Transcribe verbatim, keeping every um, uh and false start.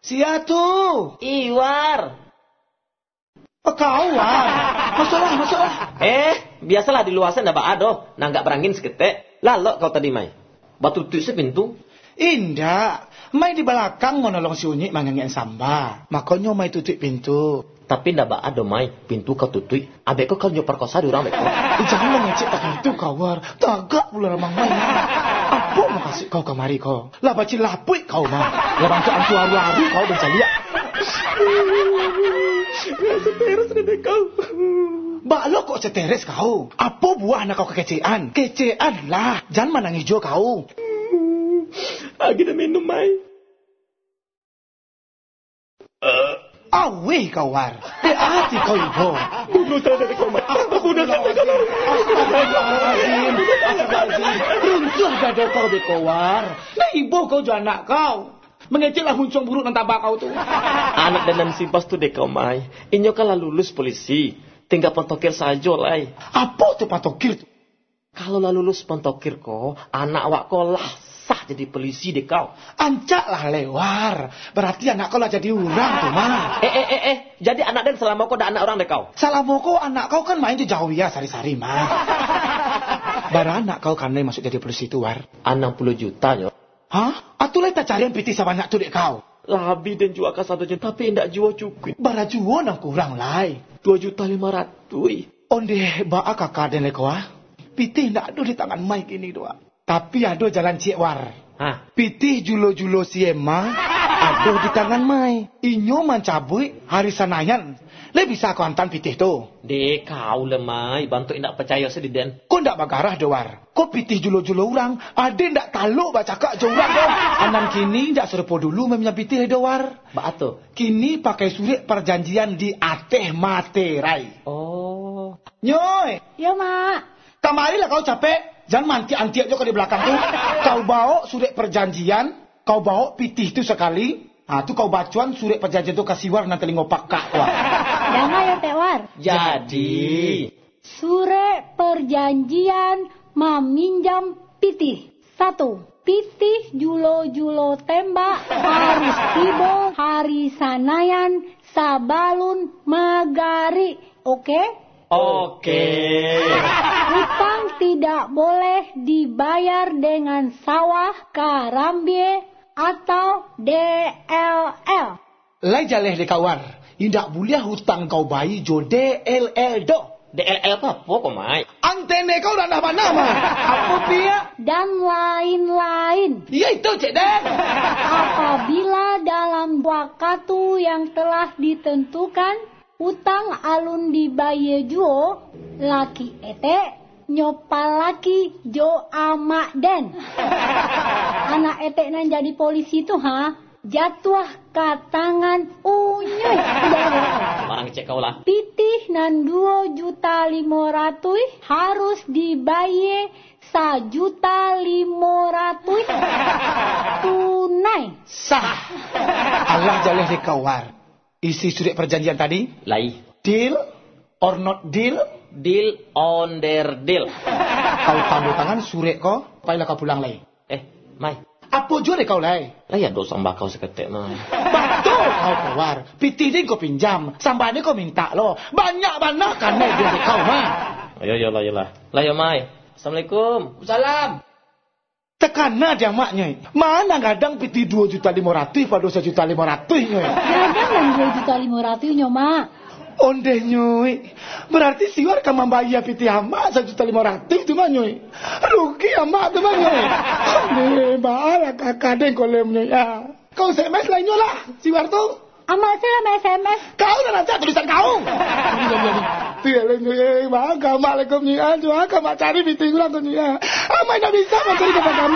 Sia tuh. Iwar. Oh, kau War. Masalah, masalah. Eh, biasalah di luar sana ndak ada, nanggak berangin seketek. Lalok kau tadi mai. Batu tutup sepintu. Indah. Mai di belakang mau nolong si Unyik mangangin samba. Makanya mai tutup pintu. Tapi ndak ba ada mai, pintu kau tutup. Abek kau kau perkosa di orang beko. Eh, jangan mengecek tak itu kau War. Tagak pula ramang mai. Apa mau kasih kau kemari kau? Lah baci lapui kau mah. Lah bangsa antu aru-aru kau berjaliak. Seteres deh kau. Balok kok seteres kau? Apa buah anak kau kekecean? Kecean lah. Jangan manang hijau kau. Lagi dah minum mai. Uh. Awih kau War. Hati kau ibu. Bunuh saya dari kau mai. Bunuh saya dari kau. Runtuh dada kau deh kau War. Nah ibu kau juga anak kau. Mengeceklah huncung buruk dan tabak kau tu. Anak dan simpas tu dek kau mai. Inyo kalah lulus polisi. Tinggal pentokir saja lai. Apa tu pentokir tu? Kalau lah lulus pentokir kau, anak awak kau lah sah jadi polisi dek kau. Ancak lah lewar. Berarti anak kau lah jadi orang tu mah. Eh eh eh eh. Jadi anak dan selama kau dah anak orang dek kau. Selama kau anak kau kan main di jauh ya sari-sari mah. Bara anak kau kan masuk jadi polisi tu War. enam puluh juta yo. Hah? Atulah tak cari yang piti sebanyak tu dek kau. Labi dan jual ke satu juta, tapi tidak jual cukup. Bara jual nak kurang lai. Dua juta lima ratus. Onde baa kakak dan leko ah. Piti tidak ada di tangan mai kini doa. Tapi ada jalan cik War. Hah? Piti julo-julo si Emma ada di tangan mai. Inyo mencabui hari sanayan. Le bisa kau hantar pitih tu. Dek kau lemai, bantu indak percaya sediden. Kau ndak bagarah doar. Kau pitih julo-julo orang, ada ndak taluk baca kak jorang kau. Anan kini ndak serupa dulu memang pitih doar. Ba ato. Kini pakai surat perjanjian di ateh materai. Oh. Nyoy. Ya mak. Kamari lah kau capek. Jangan manti-anti aja kau di belakang tu. Kau bawa surat perjanjian, kau bawa pitih tu sekali. Ah tu kau bacuan surat perjanjian tu kasih War nanti ngopak kak War. Jangan ya Teh War. Jadi surat perjanjian meminjam pitih. Satu, pitih julo-julo tembak harus tiba hari sanayan sabalun magari. Oke? Oke. Hutang tidak boleh dibayar dengan sawah karambie atau D L L. Lai jaleh de kawar. Indak boleh hutang kau bayi jo D L L do. D L L apa kok mai? Antene kau dah nama nama. Apa pia? Dan lain-lain. Ya itu cik deh. Apabila dalam waktu yang telah ditentukan hutang alun dibayar juo, laki ete nyopal laki jo amak den. Anak etek nan jadi polisi tu ha, jatuh ke tangan Unyuy. Orang cek kau lah. Pitih nan dua juta lima ratus harus dibayar sajuta lima ratus tunai. Sah. Allah jaleh de kawar. Isi surat perjanjian tadi? Lai. Deal or not deal? Deal on their deal. Kau tanda tangan surat kau, payahlah kau pulang lagi. Eh, mai. Apa jua deh kau lagi? Lah ya dosa bakau seketek mai. Betul kau keluar. Pitih ni kau pinjam, sambal ni kau minta lo. Banyak-banyak kan nih dia kau mah. Ayo yo lah yo lah. Lah yo mai. Assalamualaikum. Salam. Tekana dia maknya. Mana kadang pitih dua juta lima ratus pada satu juta lima ratus nyoy. Kadang dan dua juta lima ratus nyo mak. Onde nyoy. Berarti siwar ka membayar pitih amak satu juta lima ratus tu mah nyoy. Rugi amak tu mah nyoy. Onde bahaya kakak deng kolem nyoy. Ya. Kau S M S lainnya lah siwar tu. Amak saya S M S. Kau dah nanti tulisan kau. Tidak nyoy. Mak kamu alaikum nyoy. Aja kamu cari pitih kurang tu nyoy. Amak nak bisa mencari kepada